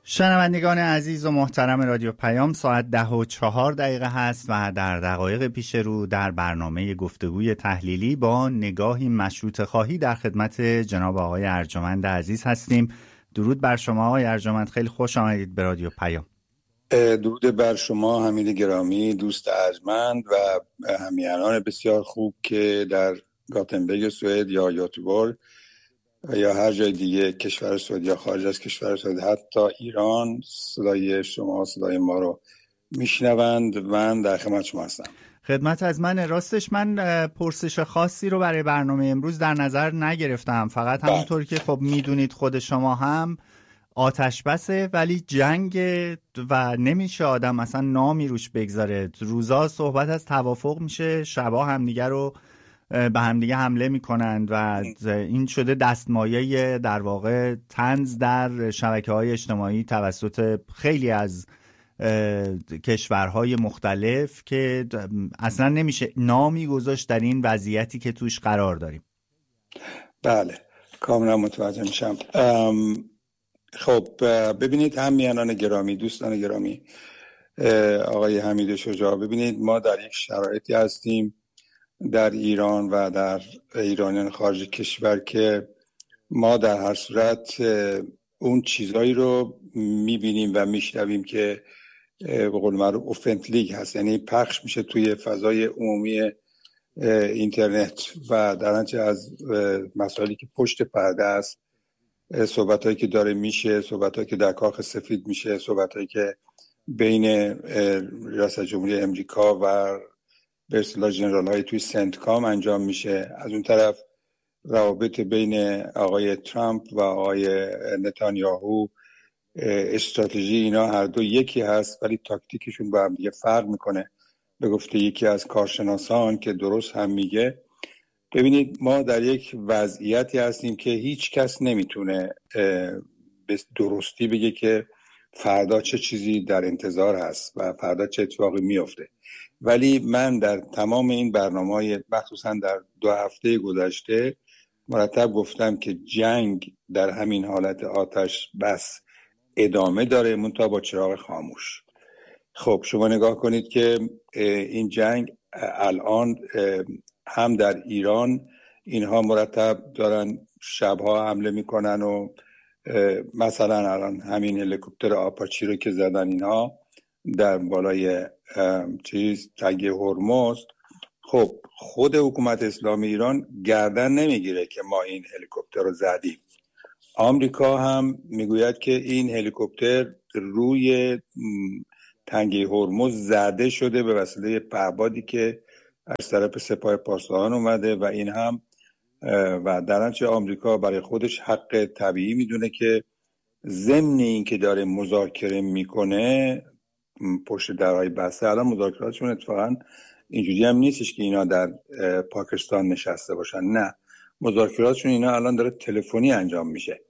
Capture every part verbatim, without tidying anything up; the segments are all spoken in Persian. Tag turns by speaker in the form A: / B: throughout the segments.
A: شنوندگان عزیز و محترم رادیو پیام، ساعت ده و چهار دقیقه هست و در دقایق پیش رو در برنامه گفتگوی تحلیلی با نگاهی مشروطه خواهی در خدمت جناب آقای ارجمند عزیز هستیم. درود بر شما آقای ارجمند، خیلی خوش آمدید به رادیو پیام.
B: درود بر شما حمید گرامی، دوست ارجمند و همیهنان بسیار خوب که در گاتنبرگ سوئد یا یوتیبورگ یا هر جای دیگه کشور سوئد یا خارج از کشور سوئد، حتی ایران، صدای شما صدای ما رو میشنوند. من در خدمت شما هستم.
A: خدمت از من. راستش من پرسش خاصی رو برای برنامه امروز در نظر نگرفتم، فقط همونطور که خب میدونید خود شما هم آتش بسه، ولی جنگ و نمیشه آدم مثلا نامی روش بگذاره. روزا صحبت از توافق میشه، شبا همدیگه رو به همدیگه حمله میکنند و این شده دستمایه در واقع طنز در شبکه‌های اجتماعی توسط خیلی از کشورهای مختلف که اصلا نمیشه نامی گذاشت در این وضعیتی که توش قرار داریم.
B: بله، کاملا متوجه میشم. خب ببینید همیهنان گرامی، دوستان گرامی، آقای حمید شجاع، ببینید ما در یک شرایطی هستیم در ایران و در ایرانیان خارج کشور که ما در هر صورت اون چیزایی رو میبینیم و میشنویم که به قول معروف اوفنتلیک هست، یعنی پخش میشه توی فضای عمومی اینترنت و در انچه از مسائلی که پشت پرده است، صحبتایی که داره میشه، صحبتایی که در کاخ سفید میشه، صحبتایی که بین ریاست جمهوری امریکا و به اصطلاح جنرال های توی سنتکام انجام میشه. از اون طرف روابط بین آقای ترامپ و آقای نتانیاهو، استراتژی اینا هر دو یکی هست ولی تاکتیکشون با هم دیگه فرق میکنه. به گفته یکی از کارشناسان که درست هم میگه، ببینید ما در یک وضعیتی هستیم که هیچ کس نمیتونه به درستی بگه که فردا چه چیزی در انتظار هست و فردا چه اتفاقی میفته. ولی من در تمام این برنامه‌های مخصوصا در دو هفته گذشته مرتب گفتم که جنگ در همین حالت آتش بس ادامه داره، منتها با چراغ خاموش. خب شما نگاه کنید که این جنگ الان هم در ایران اینها مرتب دارن شبها حمله میکنن و مثلا الان همین هلیکوپتر آپاچی رو که زدن اینها در بالای چیز تنگه هرمز، خب خود حکومت اسلامی ایران گردن نمیگیره که ما این هلیکوپتر رو زدیم. آمریکا هم میگوید که این هلیکوپتر روی تنگه هرمز زده شده به وسیله پهپادی که از طرف سپاه پاسداران اومده و این هم و در نتیجه آمریکا برای خودش حق طبیعی میدونه که ضمن این که داره مذاکره میکنه پشت درهای بسته. الان مذاکراتشون اتفاقا اینجوری هم نیستش که اینا در پاکستان نشسته باشن، نه، مذاکراتشون اینا الان داره تلفنی انجام میشه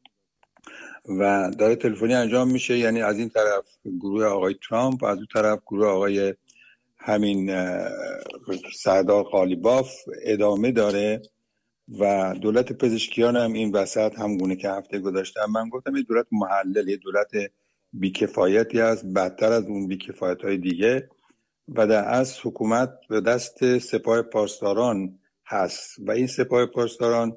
B: و داره تلفنی انجام میشه، یعنی از این طرف گروه آقای ترامپ و از اون طرف گروه آقای همین سردار قالیباف ادامه داره و دولت پزشکیان هم این وسط همگونه که هفته گذاشتم من گفتم یه دولت محلل، یه دولت بیکفایتی هست، بدتر از اون بیکفایت های دیگه و در اصل حکومت به دست سپاه پاسداران هست و این سپاه پاسداران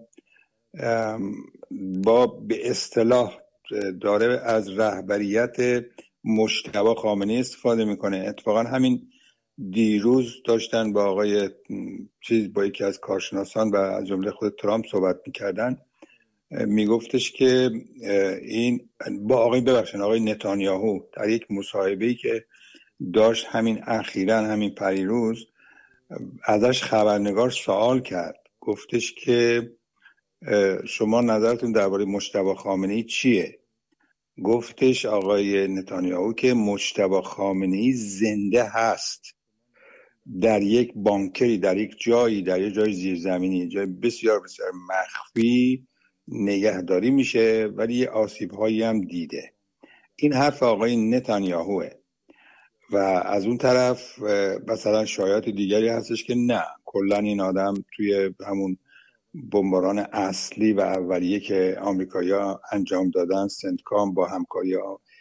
B: با به اصطلاح داره از رهبریت مجتبی خامنه‌ای استفاده میکنه. اتفاقا همین دیروز داشتن با آقای چیز با یکی از کارشناسان و از جمله خود ترامپ صحبت میکردن، میگفتش که این با آقای ببخشن آقای نتانیاهو در یک مصاحبه‌ای که داشت همین اخیراً همین پریروز ازش خبرنگار سوال کرد، گفتش که شما نظرتون درباره مجتبی خامنه‌ای چیه؟ گفتش آقای نتانیاهو که مجتبی خامنه‌ای زنده هست، در یک بانکری، در یک جایی، در یک جای زیرزمینی، جای بسیار بسیار مخفی نگهداری میشه ولی یه آسیب‌هایی هم دیده. این حرف آقای نتانیاهوه و از اون طرف مثلا شایعات دیگری هستش که نه، کلا این آدم توی همون بمباران اصلی و اولیه که آمریکایی‌ها انجام دادن سنتکام با همکاری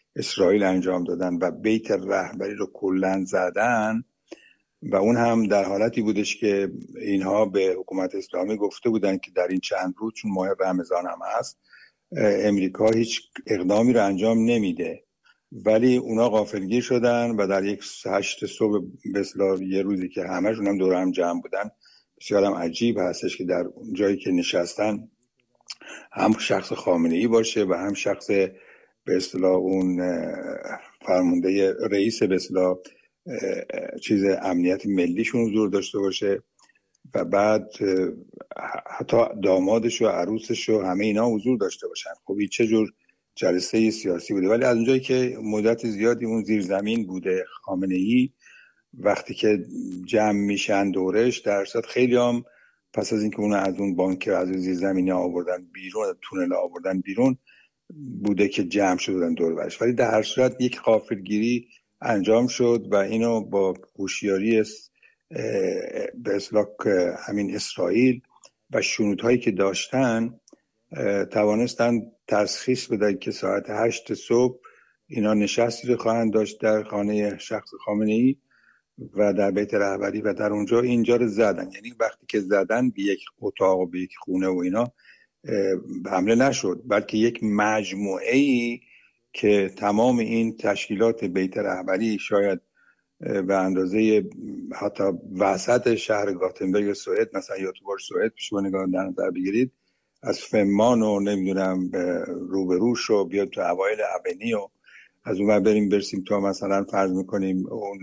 B: اسرائیل انجام دادن و بیت رهبری رو کلن زدن و اون هم در حالتی بودش که اینها به حکومت اسلامی گفته بودن که در این چند روز، چون ماه رمضان هم هست، امریکا هیچ اقدامی رو انجام نمیده، ولی اونا غافلگیر شدن و در یک هشت صبح به اصطلاح یه روزی که همشون هم دور هم جمع بودن، بسیار هم عجیب هستش که در جایی که نشستن هم شخص خامنه‌ای باشه و هم شخص به اصطلاح اون فرمانده رئیس به اصطلاح چیز امنیت ملیشون حضور داشته باشه و بعد حتی دامادش و عروسش و همه اینا حضور داشته باشن. خب این چه جور جلسه سیاسی بوده؟ ولی از اونجایی که مدت زیادی اون زیرزمین بوده خامنه‌ای، وقتی که جمع میشن دورش، در صورت خیلی هم پس از اینکه اون از اون بانکر از زیرزمینی آوردن بیرون، تونل آوردن بیرون بوده که جمع شدن دور برش، ولی در هر صورت یک غافلگیری انجام شد و اینو با هوشیاری به اصطلاح همین اسرائیل و شنودهایی که داشتن توانستن تشخیص بدن که ساعت هشت صبح اینا نشستی رو خواهند داشت در خانه شخص خامنه‌ای و در بیت رهبری و در اونجا اینجا رو زدن. یعنی وقتی که زدن به یک اتاق و به یک خونه و اینا حمله نشد، بلکه یک مجموعه‌ای که تمام این تشکیلات بیت رهبری شاید به اندازه حتی وسط شهر گاتنبرگ سوئد، مثلا یوتوبر سوئد شما نگاه در نظر بگیرید، از فمان و نمیدونم روبروش و بیاد تو اوایل ابنی و از اون بریم برسیم تا مثلا فرض میکنیم اون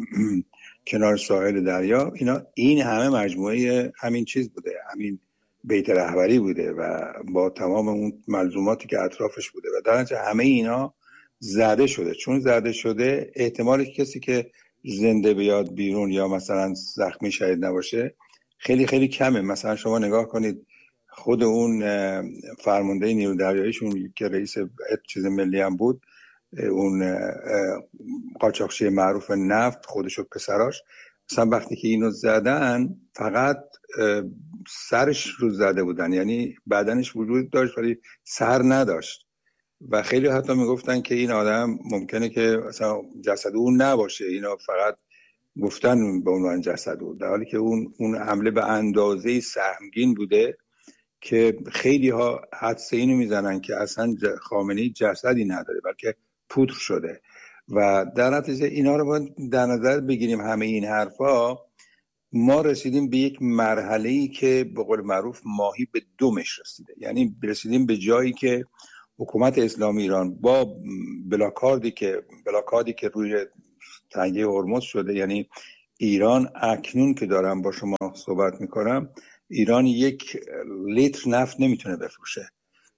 B: کنار ساحل دریا، اینا این همه مجموعه همین چیز بوده، همین بیت رهبری بوده و با تمام اون ملزوماتی که اطرافش بوده و در نتیجه همه اینا زده شده. چون زده شده احتمال کسی که زنده بیاد بیرون یا مثلا زخمی شهید نباشه خیلی خیلی کمه. مثلا شما نگاه کنید خود اون فرمانده نیرو دریاییشون که رئیس چیز ملی هم بود، اون قاچاقچی معروف نفت، خودش و پسراش، مثلا وقتی که اینو زدن فقط سرش رو زده بودن، یعنی بدنش وجود داشت ولی سر نداشت و خیلی حتی میگفتن که این آدم ممکنه که مثلا جسد اون نباشه، اینا فقط گفتن به عنوان جسد اون، در حالی که اون اون حمله به اندازه سهمگین بوده که خیلی ها حدس اینو میزنن که اصلا خامنه‌ای جسدی نداره بلکه پودر شده و در نتیجه اینا رو باید در نظر بگیریم. همه این حرفا ما رسیدیم به یک مرحله‌ای که به قول معروف ماهی به دمش رسیده، یعنی رسیدیم به جایی که حکومت اسلامی ایران با بلاکاردی که بلاکادی که روی تنگه هرمز شده، یعنی ایران اکنون که دارم با شما صحبت میکنم، ایران یک لیتر نفت نمیتونه بفروشه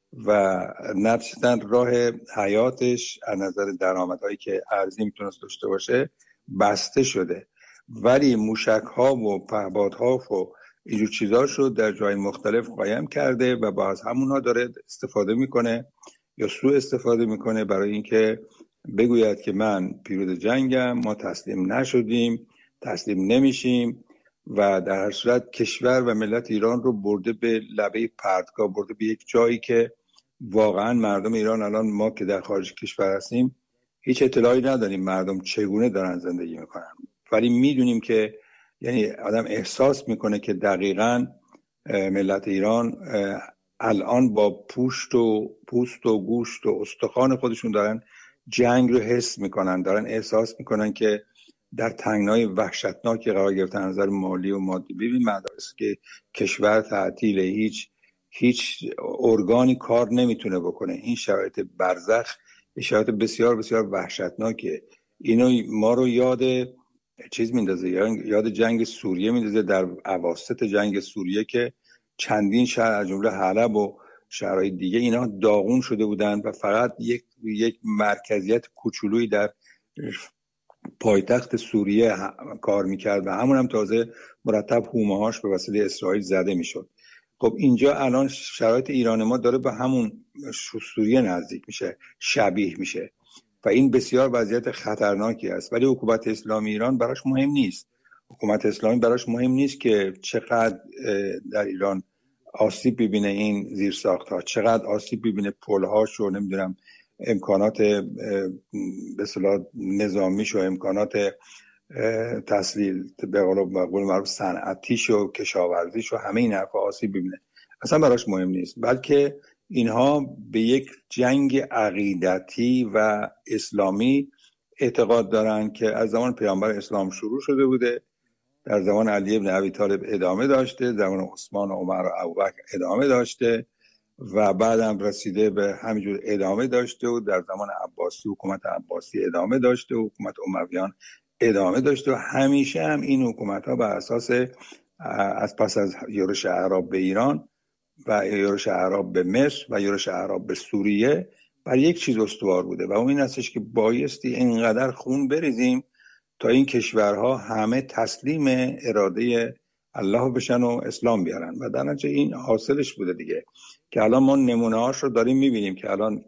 B: و نتیجتاً راه حیاتش از نظر درآمدهایی که ارزی میتونست داشته باشه بسته شده، ولی موشک ها و پهپادها و اینجور چیزا رو در جای مختلف قایم کرده و باز همونها داره استفاده میکنه یا سوء استفاده میکنه برای اینکه بگوید که من پیروز جنگم، ما تسلیم نشدیم، تسلیم نمیشیم و در هر صورت کشور و ملت ایران رو برده به لبه پرتگاه، برده به یک جایی که واقعا مردم ایران الان ما که در خارج کشور هستیم هیچ اطلاعی نداریم مردم چگونه دارن زندگی میکنن، ولی میدونیم که یعنی آدم احساس میکنه که دقیقاً ملت ایران الان با پوشت و پوست و گوشت و استخوان خودشون دارن جنگ رو حس میکنن، دارن احساس میکنن که در تنگنای وحشتناکی قرار گرفتن از نظر مالی و مادی. ببین مدارس که کشور تعطیله، هیچ هیچ ارگانی کار نمیتونه بکنه، این شرایط برزخ شرایط بسیار بسیار وحشتناکه. اینو ما رو یاد چیز میندازه، یاد جنگ سوریه میندازه. در اواسط جنگ سوریه که چندین شهر از جمله حلب و شهرهای دیگه اینا داغون شده بودن و فقط یک یک مرکزیت کوچولویی در پایتخت سوریه کار میکرد و همون هم تازه مرتب هومه‌هاش به وسیله اسرائیل زده میشد. خب اینجا الان شرایط ایران ما داره به همون سوریه نزدیک میشه، شبیه میشه و این بسیار وضعیت خطرناکی است. ولی حکومت اسلامی ایران براش مهم نیست. حکومت اسلامی براش مهم نیست که چقدر در ایران آسیب ببینه این زیرساخت‌ها، چقدر آسیب ببینه پل‌هاش رو نمیدونم امکانات به اصطلاح نظامیش و امکانات تسلیل به قول معروف صنعتیش و کشاورزیش و همه این حرفا آسیب ببینه، اصلا براش مهم نیست، بلکه اینها به یک جنگ عقیدتی و اسلامی اعتقاد دارن که از زمان پیامبر اسلام شروع شده بوده، در زمان علی بن ابی طالب ادامه داشته، زمان عثمان و عمر و ابوبکر ادامه داشته و بعدم رسیده به همینجور ادامه داشته و در زمان عباسی حکومت عباسی ادامه داشته و حکومت امویان ادامه داشته و همیشه هم این حکومت ها بر اساس از پس از یورش اعراب به ایران و یورش اعراب به مصر و یورش اعراب به سوریه بر یک چیز استوار بوده و اون این هستش که بایستی اینقدر خون بریزیم تا این کشورها همه تسلیم اراده الله بشن و اسلام بیارن و در نتیجه این حاصلش بوده دیگه، که الان ما نمونه هاش رو داریم میبینیم که الان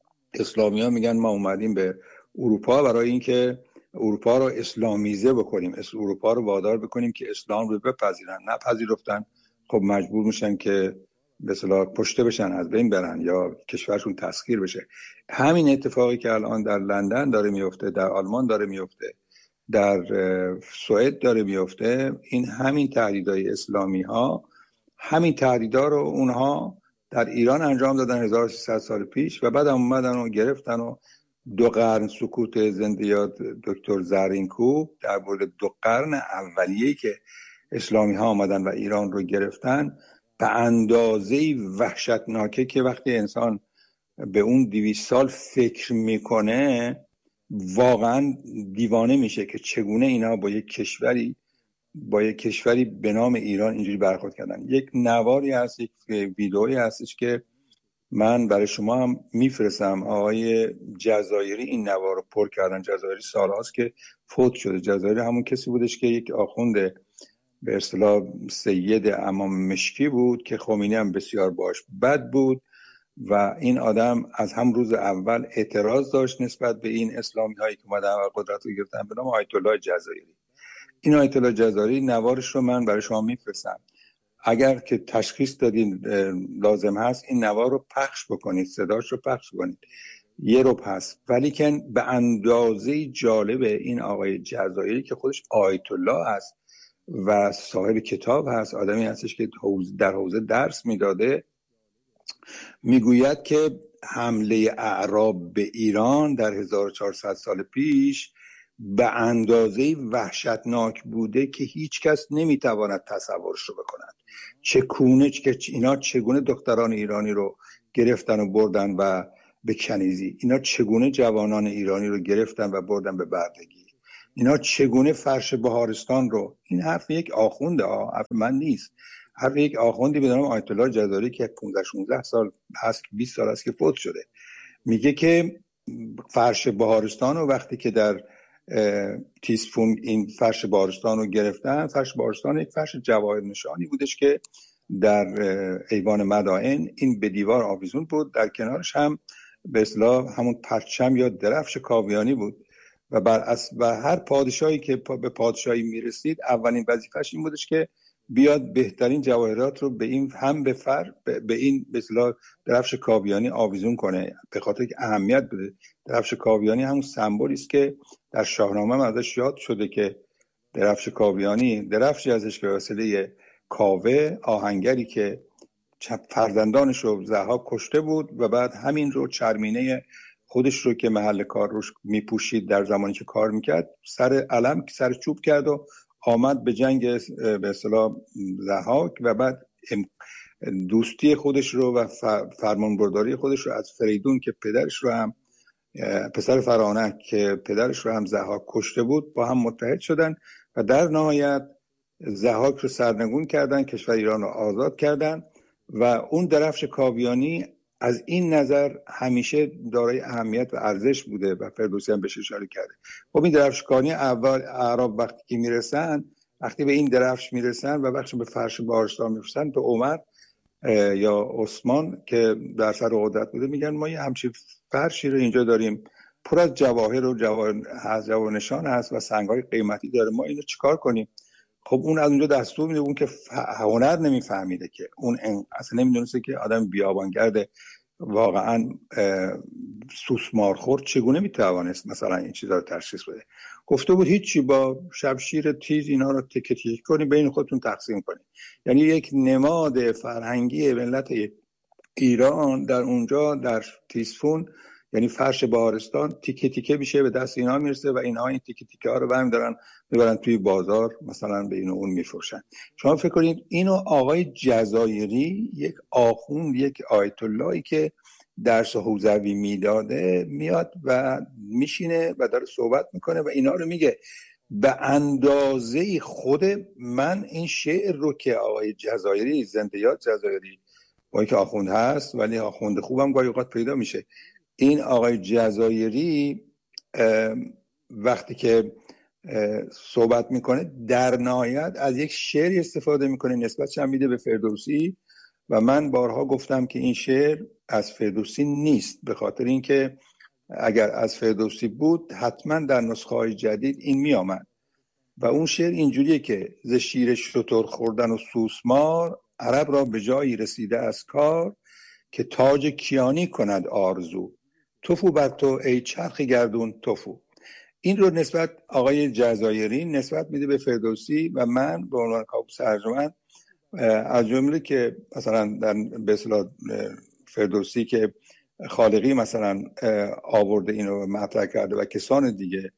B: اسلامی ها میگن ما اومدیم به اروپا برای اینکه اروپا رو اسلامیزه بکنیم، اروپا رو وادار بکنیم که اسلام رو بپذیرن، نپذیرفتن، خب مجبور میشن که به اصطلاح کشته بشن، از بین برن یا کشورشون تسخیر بشه. همین اتفاقی که الان در لندن داره میفته، در آلمان داره میفته، در سوئد داره میفته، این همین تهدیدهای اسلامی ها، همین تهدیدها رو اونها در ایران انجام دادن هزار و سیصد سال پیش و بعد هم اومدن و گرفتن و دو قرن سکوت زنده یاد دکتر زرینکوب در مورد دو قرن اولیه‌ای که اسلامی ها آمدن و ایران رو گرفتن به اندازه وحشتناکه که وقتی انسان به اون دویست سال فکر میکنه واقعا دیوانه میشه که چگونه اینا با یک کشوری با یک کشوری به نام ایران اینجوری برخورد کردن. یک نواری هست، یک ویدئویی هستش که من برای شما هم میفرستم. آقای جزایری این نوار رو پر کردن. جزایری سالهاست که فوت شده. جزایری همون کسی بودش که یک آخوند به اصطلاح سید امام مشکی بود که خمینی هم بسیار باش بد بود و این آدم از هم روز اول اعتراض داشت نسبت به این اسلامی هایی که اومدن و قدرت رو گرفتن به نام آیت الله جزایری. این آیت الله جزایری نوارش رو من برای شما میفرستم. اگر که تشخیص دادین لازم هست این نوار رو پخش بکنید، صداش رو پخش کنید، یه رو پس. ولی که به اندازه جالبه این آقای جزایری که خودش آیت الله هست و صاحب کتاب هست، آدمی هستش که در حوزه درس میداده، میگوید که حمله اعراب به ایران در هزار و چهارصد سال پیش به اندازه وحشتناک بوده که هیچ کس نمیتواند تصورش رو بکند. چگونه که اینا چگونه دختران ایرانی رو گرفتن و بردن و به کنیزی، اینا چگونه جوانان ایرانی رو گرفتن و بردن به بردگی، اینا چگونه فرش بهارستان رو، این حرف یک آخونده ها، حرف من نیست، حرف یک آخوندی به نام آیت الله جزایری که پانزده شانزده سال هست، بیست سال هست که فوت شده، میگه که فرش بهارستان رو وقتی که در تیسفون این فرش بهارستان رو گرفتن، فرش بهارستان یک فرش جواهر نشانی بودش که در ایوان مدائن این به دیوار آویزون بود، در کنارش هم به اصطلاح همون پرچم یا درفش کاویانی بود و بر اس و هر پادشاهی که به پادشاهی میرسید اولین وظیفه‌اش این بودش که بیاد بهترین جواهرات رو به این هم به فر به این به اصطلاح درفش کاویانی آویزون کنه، به خاطر که اهمیت بده. درفش کاویانی همون سمبولی است که در شاهنامه ازش یاد شده که درفش کاویانی درفشی ازش که وسیله کاوه، آهنگری که فرزندانش رو ضحاک کشته بود و بعد همین رو چرمینه خودش رو که محل کار روش میپوشید در زمانی که کار میکرد سر علم سر چوب کرد و آمد به جنگ به اصطلاح ضحاک و بعد دوستی خودش رو و فرمانبرداری خودش رو از فریدون که پدرش رو هم پسر فرانک که پدرش رو هم ضحاک کشته بود با هم متحد شدن و در نهایت ضحاک رو سرنگون کردن، کشور ایران رو آزاد کردن و اون درفش کاویانی از این نظر همیشه دارای اهمیت و ارزش بوده و فردوسی هم بهش اشاره کرده. خب این درفش کاویانی اول اعراب وقتی که میرسن، وقتی به این درفش میرسن و وقتی به فرش بهارستان میرسن به عمر یا عثمان که در سر قدرت بوده میگن ما یه همچین فرشی رو اینجا داریم پر از جواهر و جواهر هست، جواهر نشان هست و سنگ‌های قیمتی داره، ما اینو چیکار کنیم؟ خب اون از اونجا دستور میده، اون که هنر نمیفهمیده که اون اصلا نمیدونسته که آدم بیابانگرد واقعا سوسمارخورد چگونه میتوانست مثلا این چیزا رو تشخیص بده. گفته بود هیچی، با شمشیر تیز اینا رو تکه تکه کنید بین خودتون تقسیم کنید. یعنی یک نماد فرهنگی ملت ایران در اونجا در تیسفون، یعنی فرش بهارستان، تیکه تیکه میشه به دست اینا میرسه و اینها این تیکه تیکه ها رو برمی دارن میبرن توی بازار مثلا به این و اون میفروشن. شما فکر کنید اینو آقای جزایری، یک آخوند، یک آیت اللهی که درس حوزوی میداده، میاد و میشینه و داره صحبت میکنه و اینا رو میگه. به اندازه خود من این شعر رو که آقای جزایری، زنده یاد جزایری، با اینکه آخوند هست ولی آخوند خوبم گاهی اوقات پیدا میشه، این آقای جزایری وقتی که صحبت میکنه در نهایت از یک شعری استفاده میکنه، نسبتش هم میده به فردوسی و من بارها گفتم که این شعر از فردوسی نیست، به خاطر اینکه اگر از فردوسی بود حتما در نسخه های جدید این میامد و اون شعر اینجوریه که ز شیر شتر خوردن و سوسمار، عرب را به جایی رسیده از کار، که تاج کیانی کند آرزو، توفو بر تو ای چرخ گردون توفو. این رو نسبت آقای جزایری نسبت میده به فردوسی و من به عنوان کاووس ترجمن از جمله که مثلا در به اصطلاح فردوسی که خالقی مثلا آورده اینو مطرح کرده و کسان دیگه،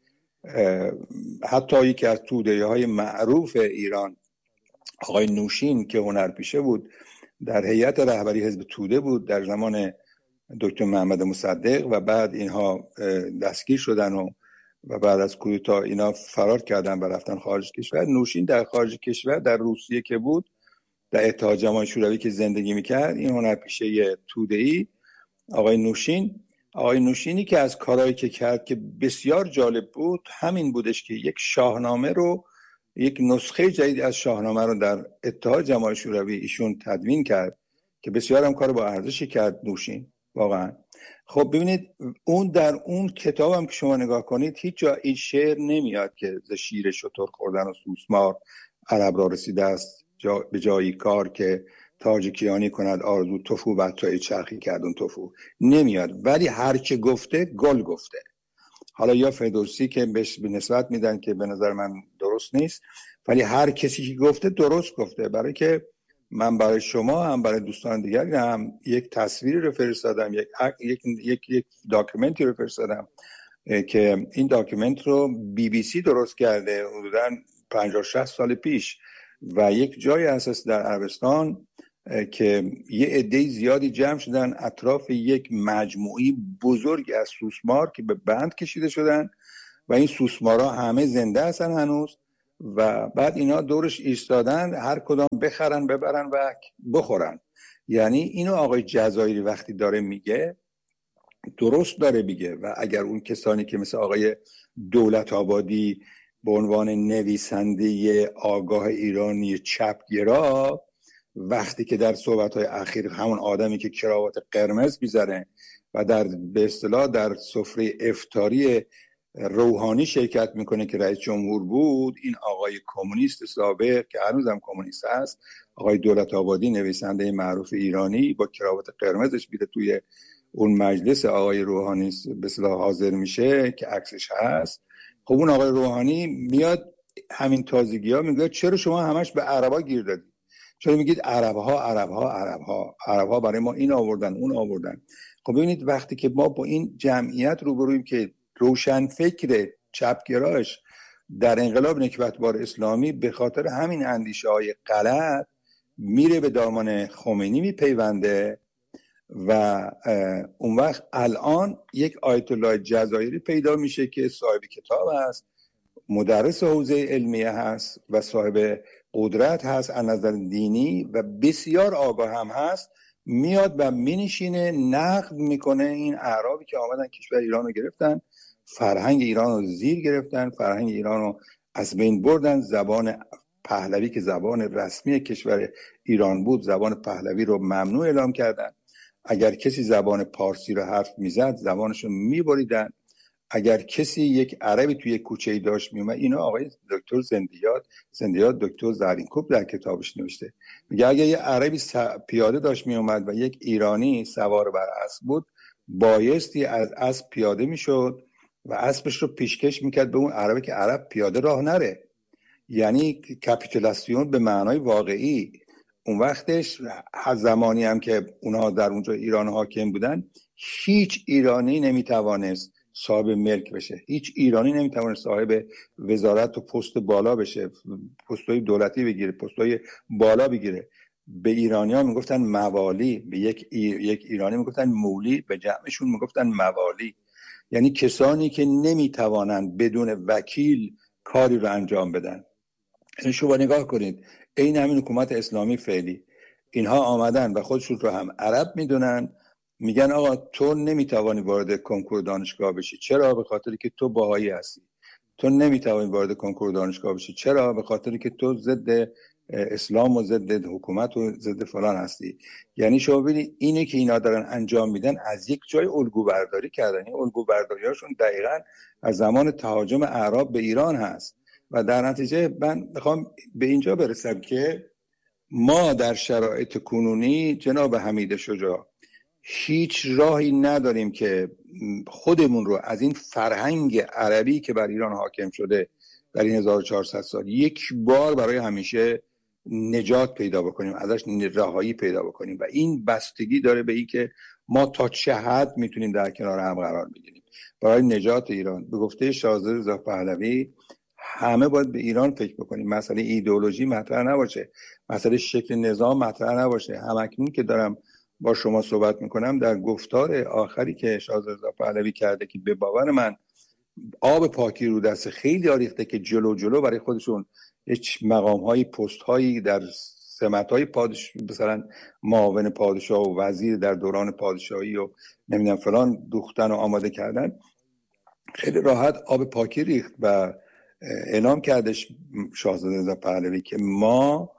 B: حتی یکی از توده‌های معروف ایران آقای نوشین که هنرپیشه بود، در هیئت رهبری حزب توده بود در زمان دکتر محمد مصدق و بعد اینها دستگیر شدن و و بعد از کودتا اینا فرار کردن و رفتن خارج کشور. نوشین در خارج کشور در روسیه که بود، در اتحاد جماهیر شوروی که زندگی میکرد، این هنرپیشه توده‌ای آقای نوشین، آقای نوشینی که از کارهایی که کرد که بسیار جالب بود همین بودش که یک شاهنامه رو، یک نسخه جدید از شاهنامه رو در اتحاد جماهیر شوروی ایشون تدوین کرد که بسیار هم کار با ارزشی کرد نوشین واقعا. خب ببینید اون در اون کتاب هم که شما نگاه کنید هیچ جا این شعر نمیاد که ز شیر شتر خوردن و سوسمار، عرب را رسیده است جا به جایی کار، که تاج کیانی کند آرزو، توفو بر تو ای چرخی کردون توفو، نمیاد. ولی هر که گفته گل گفته. حالا یا فردوسی که بهش به نسبت میدن که به نظر من درست نیست، ولی هر کسی که گفته درست گفته. برای که من برای شما هم برای دوستان دیگری هم یک تصویری رو فرستادم، یک یک یک, یک داکیومنتی رو فرستادم که این داکیومنت رو بی بی سی درست کرده حدوداً پنجاه شصت سال پیش و یک جای اساس در عربستان که یه عده زیادی جمع شدن اطراف یک مجموعی بزرگ از سوسمار که به بند کشیده شدن و این سوسمارها همه زنده هستن هنوز و بعد اینا دورش ایستادن، هر کدام بخرن ببرن و بخورن. یعنی اینو آقای جزایری وقتی داره میگه درست داره میگه و اگر اون کسانی که مثل آقای دولت آبادی به عنوان نویسنده آگاه ایرانی چپگرا، وقتی که در صحبت‌های اخیر همون آدمی که کراوات قرمز می‌زنه و در به اصطلاح در سفره افطاری روحانی شرکت میکنه که رئیس جمهور بود، این آقای کمونیست سابق که هنوزم کمونیست هست، آقای دولت آبادی، نویسنده معروف ایرانی، با کراوات قرمزش میره توی اون مجلس آقای روحانی به اصطلاح حاضر میشه که عکسش هست. خب اون آقای روحانی میاد همین تازگی‌ها میگه چرا شما همش به عربا گیر دادید؟ چرا میگید عرب‌ها عرب‌ها عرب‌ها عرب‌ها برای ما این آوردن اون آوردن؟ خب ببینید وقتی که ما با این جمعیت روبرویم که روشن فکر چپگراش در انقلاب نکبتبار اسلامی به خاطر همین اندیشه‌های غلط میره به دامان خمینی میپیونده و اون وقت الان یک آیت الله جزایری پیدا میشه که صاحب کتاب هست، مدرس حوزه علمیه هست و صاحب قدرت هست از نظر دینی و بسیار آگاه هم هست، میاد و مینشینه نقد میکنه این اعرابی که آمدن کشور ایران رو گرفتن، فرهنگ ایران رو زیر گرفتن، فرهنگ ایران رو از بین بردن، زبان پهلوی که زبان رسمی کشور ایران بود زبان پهلوی رو ممنوع اعلام کردن. اگر کسی زبان پارسی رو حرف میزد زبانش رو میبریدن. اگر کسی یک عربی توی کوچه‌ای داشت میومد، اینو آقای دکتر زندیات زندیات دکتر زرینکوب در کتابش نوشته، میگه اگر یه عربی پیاده داشت میومد و یک ایرانی سوار بر اسب بود، بایستی از اسب پیاده میشد و اسبش رو پیشکش میکرد به اون عربی که عرب پیاده راه نره. یعنی کاپیتولاسیون به معنای واقعی. اون وقتش زمانی هم که اونها در اونجا ایران حاکم بودن، هیچ ایرانی نمیتوانست صاحب ملک بشه، هیچ ایرانی نمیتوانست صاحب وزارت و پست بالا بشه، پست‌های دولتی بگیره، پست‌های بالا بگیره. به ایرانی ها میگفتن موالی، به یک, ایر... یک ایرانی میگفتن مولی، به جمعشون میگفتن موالی. یعنی کسانی که نمیتوانند بدون وکیل کاری رو انجام بدن. این شما نگاه کنید، این همین حکومت اسلامی فعلی، اینها آمدن و خودشون رو هم عرب میدونن، میگن آقا تو نمیتوانی وارد کنکور دانشگاه بشی. چرا؟ به خاطری که تو باهایی هستی. تو نمیتوانی وارد کنکور دانشگاه بشی. چرا؟ به خاطری که تو ضد اسلام و ضد حکومت و ضد فلان هستی. یعنی شما ببینید اینه که اینا دارن انجام میدن، از یک جای الگو برداری کردن. این الگو برداریاشون دقیقاً از زمان تهاجم اعراب به ایران هست و در نتیجه من میخوام به اینجا برسم که ما در شرایط کنونی جناب حمید شجاع هیچ راهی نداریم که خودمون رو از این فرهنگ عربی که بر ایران حاکم شده در این هزار و چهارصد سال یک بار برای همیشه نجات پیدا بکنیم، ازش رهایی پیدا بکنیم. و این بستگی داره به این که ما تا چه حد میتونیم در کنار هم قرار بگیریم برای نجات ایران. به گفته شاهزاده رضا پهلوی همه باید به ایران فکر بکنیم، مسئله ایدئولوژی مطرح نباشه، مسئله شکل نظام مطرح نباشه. همکنون که دارم با شما صحبت میکنم، در گفتار آخری که شاهزاده رضا پهلوی کرده که به باور من آب پاکی رو دست خیلی آریخته که جلو جلو برای خودشون هیچ مقام های پست هایی در سمت های پادش، مثلا معاون پادشاه و وزیر در دوران پادشاهی و نمیدونم فلان دوختن و آماده کردن، خیلی راحت آب پاکی ریخت و اعلام کردش شاهزاده رضا پهلوی که ما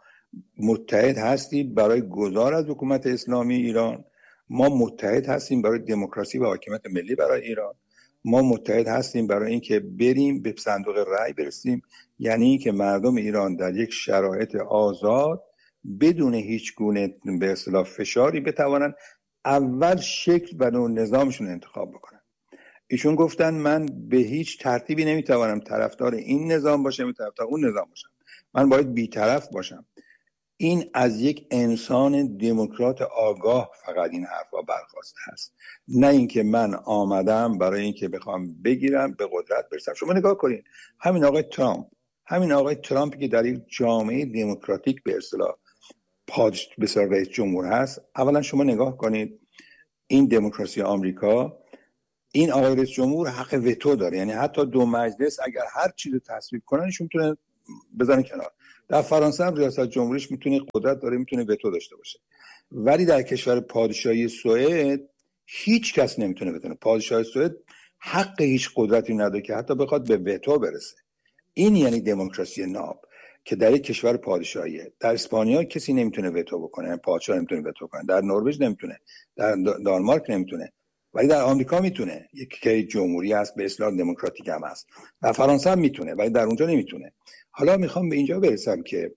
B: متحد هستیم برای گذار از حکومت اسلامی ایران، ما متحد هستیم برای دموکراسی و حاکمیت ملی برای ایران، ما متحد هستیم برای اینکه بریم به صندوق رای برسیم. یعنی اینکه مردم ایران در یک شرایط آزاد بدون هیچ گونه به اصطلاح فشاری بتوانند اول شکل و نوع نظامشون انتخاب بکنن. ایشون گفتن من به هیچ ترتیبی نمیتوانم طرفدار این نظام باشم، طرفدار اون نظام باشم، من باید بی‌طرف باشم. این از یک انسان دموکرات آگاه فقط این حرفا برخواسته است، نه اینکه من آمدم برای اینکه بخوام بگیرم به قدرت برسم. شما نگاه کنید، همین آقای ترامپ، همین آقای ترامپی که در یک جامعه دموکراتیک به اصطلاح پادش به اصطلاح رئیس جمهور هست، اولا شما نگاه کنید این دموکراسی آمریکا، این آقای رئیس جمهور حق وتو داره، یعنی حتی دو مجلس اگر هر چیزی تصویب کنن ایشون میتونه بزنه کنار. در فرانسه هم ریاست جمهوریش میتونه قدرت داره، میتونه وتو داشته باشه. ولی در کشور پادشاهی سوئد هیچ کس نمیتونه بتونه. پادشاه سوئد حق هیچ قدرتی نداره که حتی بخواد به وتو برسه. این یعنی دموکراسی ناب که در یک کشور پادشاهیه. در اسپانیا کسی نمیتونه وتو بکنه، پادشاه نمیتونه وتو کنه، در نروژ نمیتونه، در دانمارک نمیتونه، ولی در آمریکا میتونه. یک که جمهوری هست به اصطلاح دموکراتیک هم هست. در فرانسه هم میتونه ولی در اونجا نمیتونه. حالا میخوام به اینجا برسم که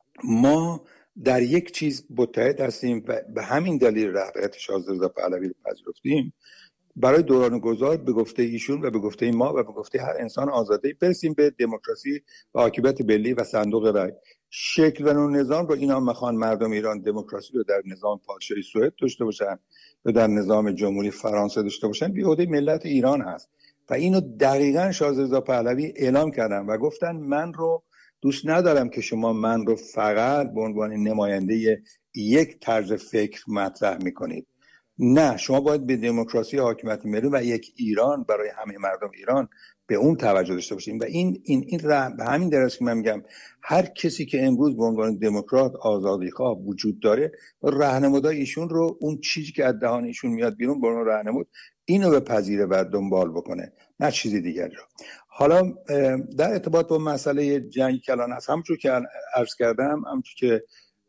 B: ما در یک چیز متحد هستیم و به همین دلیل رهبریت شاهزاده رضا پهلوی رو پذیرفتیم. برای دوران گذار به گفته ایشون و به گفته ما و به گفته هر انسان آزاده برسیم به دموکراسی و حاکمیت ملی و صندوق رای. شکل و نوع نظام رو اینا میخوان مردم ایران دموکراسی رو در نظام پادشاهی سوئد داشته باشن و در نظام جمهوری فرانسه داشته باشن، به عهده ملت ایران هست. و اینو دقیقاً شاهزاده رضا پهلوی اعلام کردن و گفتن من رو دوست ندارم که شما من رو فقط به عنوان نماینده یک طرز فکر مطرح میکنید. نه، شما باید به دموکراسی حاکمیت ملی و یک ایران برای همه مردم ایران به اون توجه داشته باشیم. و این این این به همین درست که من میگم هر کسی که امروز به عنوان دموکرات آزادیخواه وجود داره، راهنمودای ایشون رو، اون چیزی که از دهان ایشون میاد بیرون، به اون راهنمود اینو به پذیره و دنبال بکنه، نه چیزی دیگری رو. حالا در ارتباط با مسئله جنگ کلان هست، همونجور که عرض کردم، همونجور که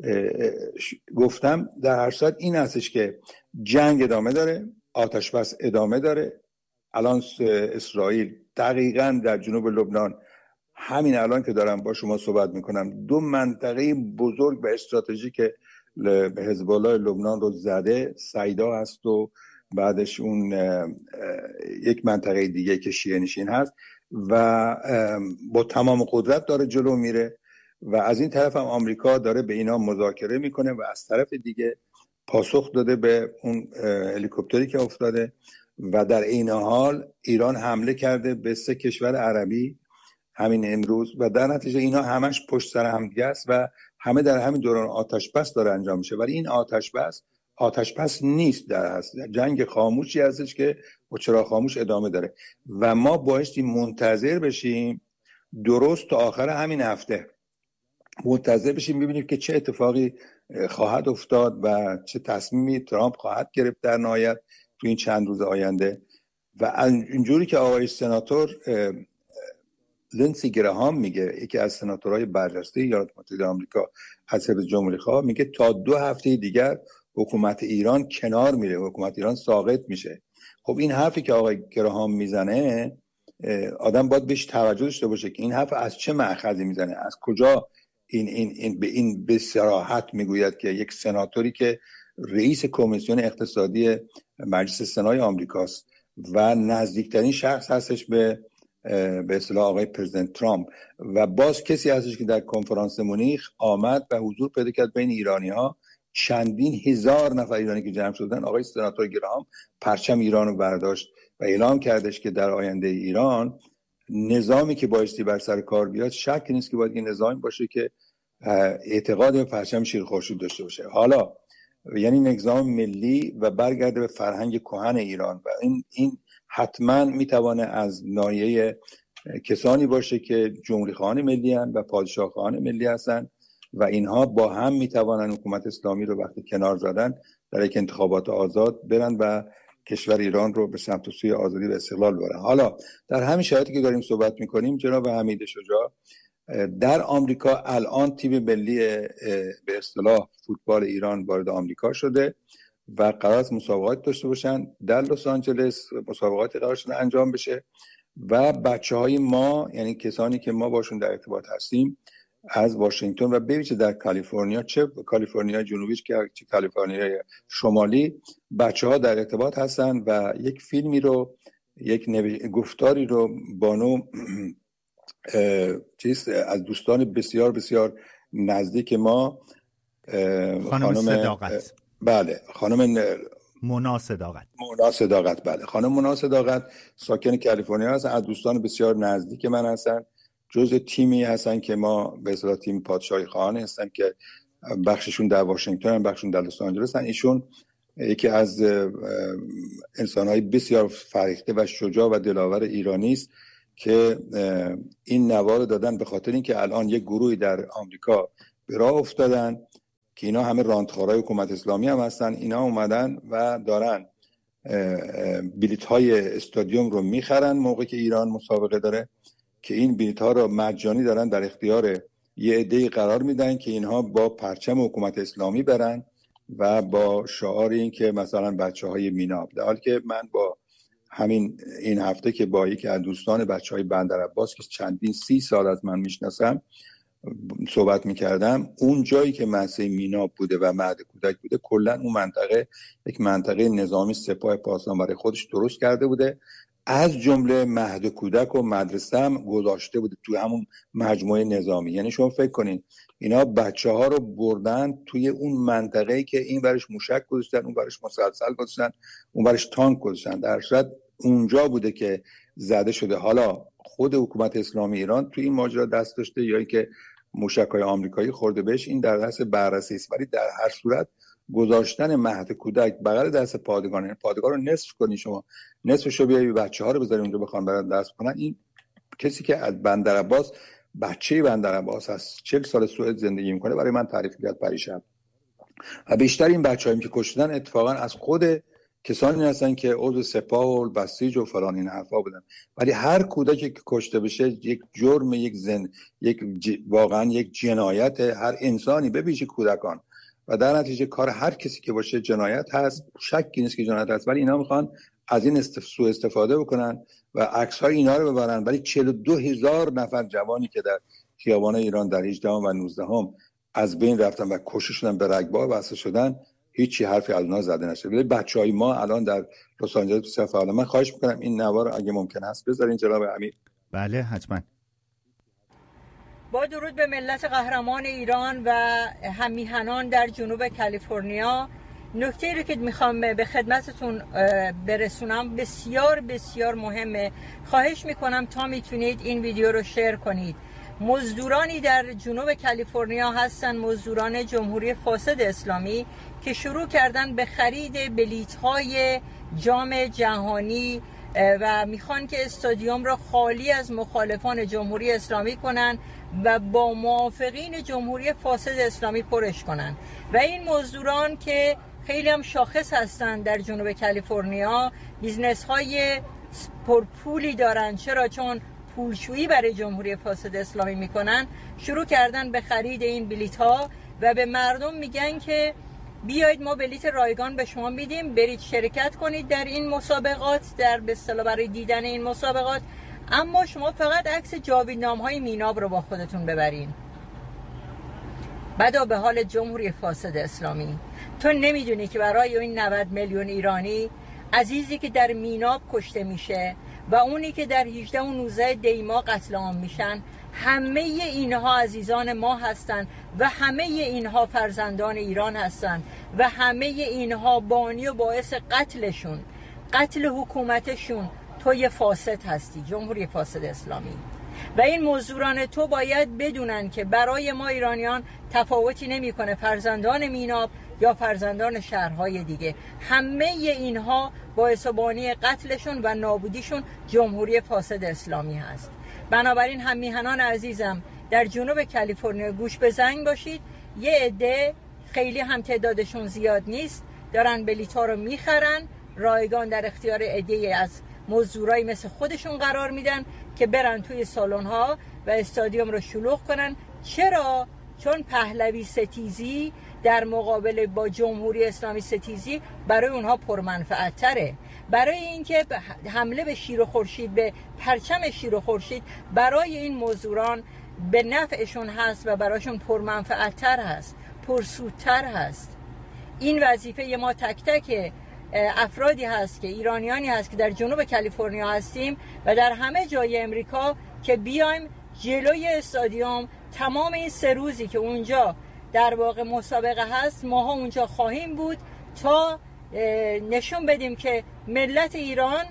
B: گفتم، در هر صورت این هستش که جنگ ادامه داره، آتش بس ادامه داره، الان اسرائیل دقیقاً در جنوب لبنان، همین الان که دارم با شما صحبت میکنم، دو منطقه بزرگ و استراتژیک حزب الله لبنان رو زده. سیدا هست و بعدش اون یک منطقه دیگه که شیعه نشین هست و با تمام قدرت داره جلو میره و از این طرف هم آمریکا داره به اینا مذاکره میکنه و از طرف دیگه پاسخ داده به اون هلیکوپتری که افتاده و در این حال ایران حمله کرده به سه کشور عربی همین امروز و در نتیجه اینا همش پشت سر هم دیگه است و همه در همین دوران آتش بس داره انجام میشه. ولی این آتش بس آتش بس نیست، در اصل جنگ خاموشی هستش که با چراغ خاموش ادامه داره و ما بایستی منتظر بشیم درست تا آخر همین هفته، منتظر بشیم ببینیم که چه اتفاقی خواهد افتاد و چه تصمیمی ترامپ خواهد گرفت در نهایت تو این چند روز آینده. و اینجوری که آقای سناتور لینسی گراهام میگه، یکی از سناتورهای برجسته ایالات متحده آمریکا از حزب جمهوری خواه، میگه تا دو هفته دیگر حکومت ایران کنار میره، حکومت ایران ساقط میشه. خب این حرفی که آقای گراهام میزنه آدم باید بهش توجه داشته باشه که این حرف از چه مأخذی میزنه، از کجا این این این به این به صراحت میگوید که یک سناتوری که رئیس کمیسیون اقتصادی مجلس سنای آمریکاست و نزدیکترین شخص هستش به به اصطلاح آقای پرزیدنت ترامپ و باز کسی هستش که در کنفرانس مونیخ آمد و حضور پیدا کرد بین ایرانی ها، چندین هزار نفر ایرانی که جمع شدن. آقای سناتور گراهام پرچم ایران رو برداشت و اعلام کردش که در آینده ایران نظامی که بایستی بر سر کار بیاد، شک نیست که باید این نظامی باشه که اعتقاد به پرچم شیر خورشید داشته باشه، حالا یعنی نظام ملی و برگرده به فرهنگ کهن ایران و این این حتما میتوانه از ناحیه کسانی باشه که جمهوری خواهان ملی هستند و پادشاه خواهان ملی هستند و اینها با هم میتوانن حکومت اسلامی رو وقتی کنار زدن در یک انتخابات آزاد برن و کشور ایران رو به سمت و سوی آزادی و استقلال ببرن. حالا در همین شرایطی که داریم صحبت میکنیم، جناب حمید شجاع، در آمریکا الان تیم ملی به اصطلاح فوتبال ایران وارد آمریکا شده و قرار است مسابقات داشته باشن در لس آنجلس، مسابقات قرار شده انجام بشه و بچهای ما، یعنی کسانی که ما باشون در ارتباط هستیم از واشنگتن و به ویژه در کالیفرنیا، چه کالیفرنیا جنوبی که چه کالیفرنیا شمالی، بچه‌ها در ارتباط هستن و یک فیلمی رو، یک نوی... گفتاری رو بانو چیز از دوستان بسیار بسیار نزدیک ما
A: خانم صداقت،
B: بله خانم
A: مونا صداقت
B: مونا صداقت بله خانم مونا صداقت ساکن کالیفرنیا هستن، از دوستان بسیار نزدیک من هستن، جزء تیمی هستن که ما به اصطلاح تیم پادشاهی خواهان هستن که بخششون در واشنگتن هم، بخششون در لس آنجلس هستن. ایشون یکی از انسان‌های بسیار فرهیخته و شجاع و دلاور ایرانی است که این نوار دادن به خاطر اینکه الان یک گروهی در آمریکا به راه افتادن که اینا همه راندخوارای حکومت اسلامی هم هستن، اینا اومدن و دارن بلیط‌های استادیوم رو میخرن موقعی که ایران مسابقه داره، که این بلیط‌ها رو مجانی دارن در اختیار یه عده‌ای قرار میدن که اینها با پرچم حکومت اسلامی برن و با شعار این که مثلا بچه‌های میناب، در حالی که من با همین این هفته که با یکی از دوستان بچه‌های بندرعباس که چندین سی سال از من میشناسم صحبت میکردم، اون جایی که مسئله میناب بوده و مهد کودک بوده، کلا اون منطقه یک منطقه نظامی سپاه پاسداران برای خودش درست کرده بوده، از جمله مهد کودک و مدرسه هم گذاشته بوده توی همون مجموعه نظامی. یعنی شما فکر کنین اینا بچه ها رو بردن توی اون منطقه‌ای که این برش موشک گذاشتن، اون برش مسلسل گذاشتن، اون برش تانک گذاشتن، در صورت اونجا بوده که زده شده. حالا خود حکومت اسلامی ایران توی این ماجرا دست داشته یا اینکه موشک‌های آمریکایی خورده بهش، این در دست بررسی است، ولی در هر صورت گذاشتن مهد کودک بغل دست پادگان، یعنی پادگان رو نصف کنی شما، نصفشو بیای بچه‌ها رو بذاری اونجا بخوام برن دست کنن. این کسی که از بندرعباس، بچه بندرعباس هست، چهل سال سوئد زندگی میکنه، برای من تعریف کرد پریشب. و بیشتر این بچه‌هایی که کشتن اتفاقا از خود کسانی هستن که عضو سپاه و بسیج و فلان این حرفا بودن، ولی هر کودکی که کشته بشه یک جرم، یک زن، یک ج... واقعا یک جنایت هر انسانی، به ویژه کودکان، و در نتیجه کار هر کسی که باشه جنایت هست، شکی نیست که جنایت هست، ولی اینا میخوان از این سوء استفاده بکنن و عکس‌های اینا رو ببرن، ولی چهل و دو هزار نفر جوانی که در خیابان ایران در هجدهم و نوزدهم از بین رفتن و کشته شدن، به رگبار بسته شدن، هیچی حرفی از اونها زده نشده. ولی بچهای ما الان در لس آنجلس بسیار فعال. من خواهش میکنم این نوار رو اگه ممکن است بذارین جناب امیر.
A: بله حتما.
C: با درود به ملت قهرمان ایران و هم‌میهنان در جنوب کالیفرنیا، نکته‌ای رو که میخوام به خدمتتون برسونم بسیار بسیار مهمه. خواهش میکنم تا میتونید این ویدیو رو شیر کنید. مزدورانی در جنوب کالیفرنیا هستن، مزدوران جمهوری فاسد اسلامی که شروع کردن به خرید بلیط‌های جام جهانی و میخوان که استادیوم را خالی از مخالفان جمهوری اسلامی کنن و با موافقین جمهوری فاسد اسلامی پرش کنن. و این مزدوران که خیلی هم شاخص هستن در جنوب کالیفرنیا، بیزنس های پرپولی دارن. چرا؟ چون پولشویی برای جمهوری فاسد اسلامی میکنن. شروع کردن به خرید این بلیط ها و به مردم میگن که بیایید ما بلیط رایگان به شما میدیم، برید شرکت کنید در این مسابقات، در به اصطلاح برای دیدن این مسابقات، اما شما فقط عکس جاویدنام های میناب رو با خودتون ببرین. بدا به حال جمهوری فاسد اسلامی، تو نمیدونی که برای این نود میلیون ایرانی عزیزی که در میناب کشته میشه و اونی که در هجده و نوزده دی ماه قتل عام میشن، همه اینها عزیزان ما هستند و همه اینها فرزندان ایران هستند و همه اینها بانی و باعث قتلشون، قتل حکومتشون توی فاسد هستی، جمهوری فاسد اسلامی. و این مزدوران تو باید بدونن که برای ما ایرانیان تفاوتی نمیکنه فرزندان میناب یا فرزندان شهرهای دیگه، همه اینها باعث و بانی قتلشون و نابودیشون جمهوری فاسد اسلامی هست. بنابراین هم میهنان عزیزم در جنوب کالیفرنیا گوش به زنگ باشید. یه عده، خیلی هم تعدادشون زیاد نیست، دارن بلیط‌ها رو میخرن، رایگان در اختیار عده از مزدورای مثل خودشون قرار میدن که برن توی سالن‌ها و استادیوم رو شلوغ کنن. چرا؟ چون پهلوی ستیزی در مقابل با جمهوری اسلامی ستیزی برای اونها پرمنفعت تره. برای اینکه حمله به شیر و خورشید، به پرچم شیر و خورشید، برای این مزدوران به نفعشون هست و برایشون پرمنفعت تر هست، پرسودتر هست. این وظیفه ما تک تک افرادی هست که ایرانیانی هست که در جنوب کالیفرنیا هستیم و در همه جای امریکا که بیایم جلوی استادیوم تمام این سه روزی که اونجا در واقع مسابقه هست، ماها اونجا خواهیم بود تا نشون بدیم که ملت ایران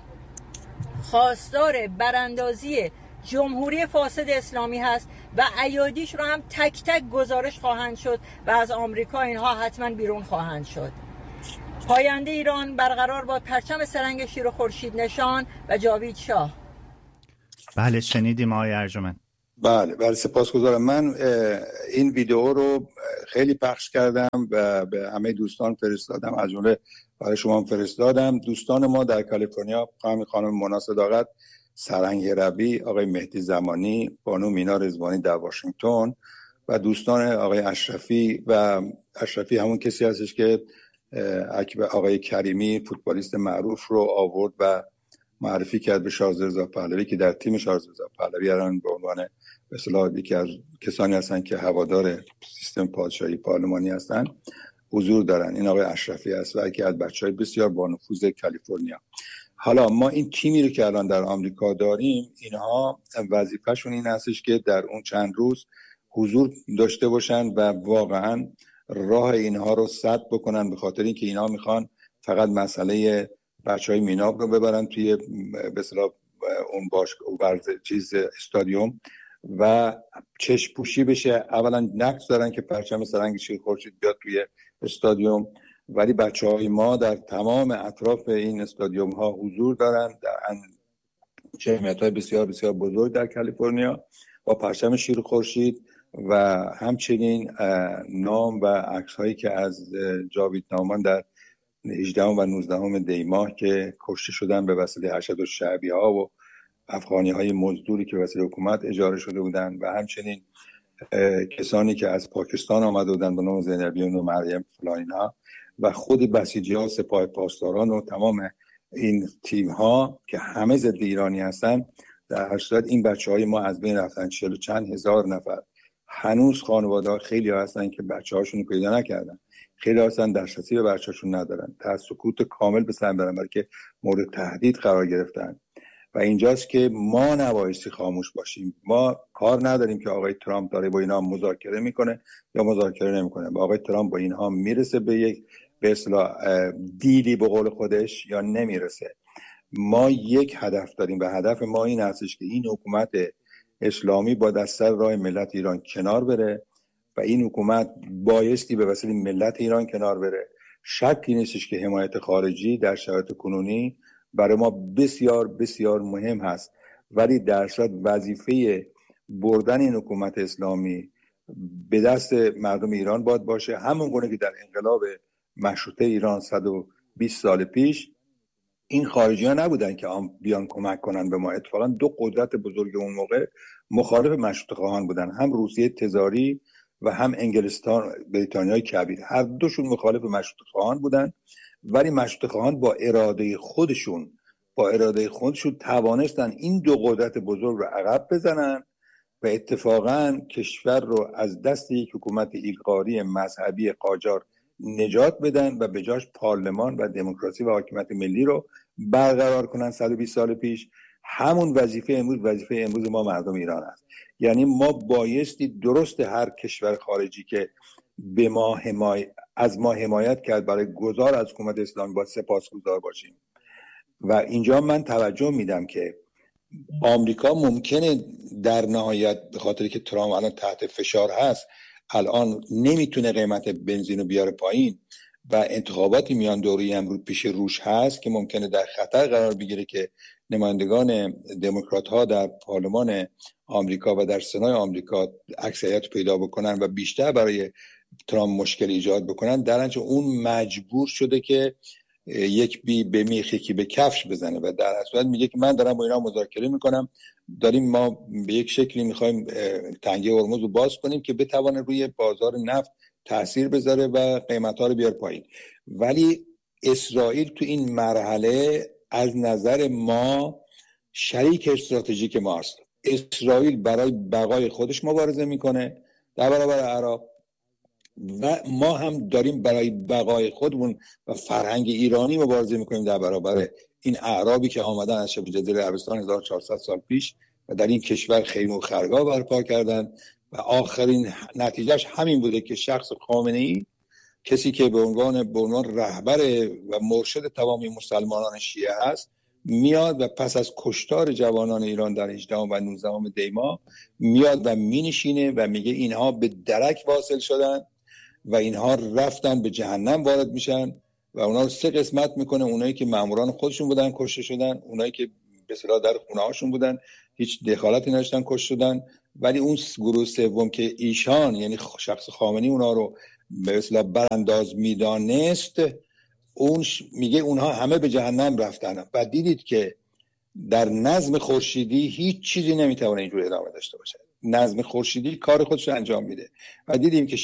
C: خواستار براندازی جمهوری فاسد اسلامی هست و ایادیش رو هم تک تک گزارش خواهند شد و از آمریکا اینها حتما بیرون خواهند شد. پاینده ایران برقرار با پرچم سرنگ شیر و خورشید نشان و جاوید شاه.
A: بله شنیدیم آقای ارجمند.
B: بله بله سپاسگزارم. من این ویدیو رو خیلی پخش کردم و به همه دوستان فرستادم، از جمله برای شما هم فرستادم. دوستان ما در کالیفرنیا، خانم خانم مونا صداقت، سرنگ هروی، آقای مهدی زمانی، بانو مینا رضوانی در واشنگتن و دوستان آقای اشرفی، و اشرفی همون کسی هستش که آقای کریمی فوتبالیست معروف رو آورد و معرفی کرد به شاه رضا پهلوی که در تیم شاه رضا پهلوی الان به عنوان به اصطلاح یکی از کسانی هستن که هوادار سیستم پادشاهی پارلمانی هستن حضور دارن. این آقای اشرفی است و یکی از بچهای بسیار با نفوذ کالیفرنیا. حالا ما این تیمی رو که الان در آمریکا داریم، اینها وظیفه‌شون این هستش که در اون چند روز حضور داشته باشن و واقعا راه اینها رو سد بکنن، به خاطر اینکه اینها میخوان فقط مسئله بچهای میناب رو ببرن توی به اصطلاح اون باش ورز چیز استادیوم و چشم پوشی بشه. اولا نقص دارن که پرچم سرنگ شیر خورشید بیاد توی استادیوم، ولی بچهای ما در تمام اطراف این استادیوم ها حضور دارن در جمعیت‌های بسیار بسیار بزرگ در کالیفرنیا با پرچم شیر خورشید و همچنین نام و عکس هایی که از جاوید نامان در هجدهم و نوزدهم دی ماه که کشته شدن به وسیله حشد الشعبی ها و افغانی های مزدوری که وسیله حکومت اجاره شده بودن و همچنین کسانی که از پاکستان آمده بودن به نام زینبیون و مریم فلان ها و خود بسیجی ها، سپاه پاسداران و تمام این تیم ها که همه ضد ایرانی هستن، در هر صورت این بچه های ما از بین رفتن. چهل و چند هزار نفر. هنوز خانواده خیلی هستن که بچه هاشون پیدا نکردن، خیلی هستن دسترسی به بچه هاشون ندارن، تا سکوت کامل به سر برن که مورد تهدید قرار گرفتن. و اینجاست که ما نبایستی خاموش باشیم. ما کار نداریم که آقای ترامپ داره با اینا مذاکره میکنه یا مذاکره نمیکنه. با آقای ترامپ با اینها میرسه به یک به اصطلاح دیلی به قول خودش یا نمیرسه. ما یک هدف داریم و هدف ما این هستش که این حکومت اسلامی با دستر راه ملت ایران کنار بره و این حکومت بایستی به وسیله ملت ایران کنار بره. شکی نیستش که حمایت خارجی در شرایط کنونی برای ما بسیار بسیار مهم هست، ولی در صورت وظیفه بردن این حکومت اسلامی به دست مردم ایران باید باشه، همون گونه که در انقلاب مشروطه ایران صد و بیست سال پیش این خارجی ها نبودن که بیان کمک کنن به ما. اتفاقا دو قدرت بزرگ اون موقع مخالف مشروطه خواهان بودن، هم روسیه تزاری و هم انگلستان بریتانیای کبیر. هر دوشون مخالف مشروطه خواهان بودن، ولی مشروطه خواهان با اراده خودشون با اراده خودشون توانستن این دو قدرت بزرگ رو عقب بزنن و اتفاقا کشور رو از دست یک حکومت ایلغاری مذهبی قاجار نجات بدن و به جاش پارلمان و دموکراسی و حاکمیت ملی رو برقرار کنن. صد و بیست سال پیش همون وظیفه امروز وظیفه امروز ما مردم ایران است. یعنی ما بایستی درست هر کشور خارجی که به ما حمایت از ما حمایت کرد برای گذار از حکومت اسلامی با سپاسگزار باشیم. و اینجا من توجه میدم که آمریکا ممکنه در نهایت به خاطری که ترامپ الان تحت فشار هست، الان نمیتونه قیمت بنزین رو بیاره پایین و انتخاباتی میان دوره امروز پیش روش هست که ممکنه در خطر قرار بگیره که نمایندگان دموکرات ها در پارلمان آمریکا و در سنای آمریکا اکثریت پیدا بکنن و بیشتر برای ترامپ مشکل ایجاد بکنن. در نتیجه اون مجبور شده که یک بی به میخ یکی به کفش بزنه و در اصل میگه که من دارم با اینا مذاکره میکنم، داریم ما به یک شکلی میخوایم تنگه هرمز رو باز کنیم که بتونه روی بازار نفت تاثیر بذاره و قیمت‌ها رو بیاره پایین. ولی اسرائیل تو این مرحله از نظر ما شریک استراتژیک ماست. اسرائیل برای بقای خودش مبارزه میکنه در برابر عرب و ما هم داریم برای بقای خودمون و فرهنگ ایرانی مبارزه میکنیم در برابر این اعرابی که آمدن از شبه جزیره عربستان هزار و چهارصد سال پیش و در این کشور خیمه و خرگاه برپا کردن و آخرین نتیجهش همین بوده که شخص خامنه‌ای، کسی که به عنوان به عنوان رهبر و مرشد تمامی مسلمانان شیعه هست، میاد و پس از کشتار جوانان ایران در هجدهم و نوزدهم دی ماه میاد و مینشینه و میگه اینها به درک واصل شدن و اینها رفتن به جهنم وارد میشن و اونا رو سه قسمت میکنه. اونایی که ماموران خودشون بودن کشته شدن، اونایی که به اصطلاح در خونه هاشون بودن هیچ دخالتی نداشتن کشته شدن، ولی اون گروه سوم که ایشان یعنی شخص خامنه‌ای اونا رو به اصطلاح برانداز میدانست، اون میگه اونها همه به جهنم رفتن. و دیدید که در نظم خورشیدی هیچ چیزی نمیتونه اینجوری ادامه داشته باشه. نظم خورشیدی کار خودش رو انجام میده و دیدیم که